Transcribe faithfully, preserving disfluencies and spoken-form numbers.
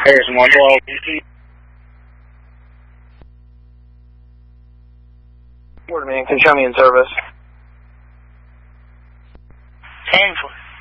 Harrison one twelve, D C. Waterman, can you show me in service? ten foot.